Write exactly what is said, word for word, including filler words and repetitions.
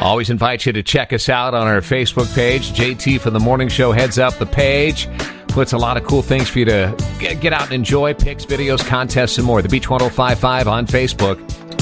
Always invite you to check us out on our Facebook page. J T from the Morning Show heads up the page. Puts a lot of cool things for you to get out and enjoy. Picks, videos, contests, and more. The Beach ten fifty-five on Facebook.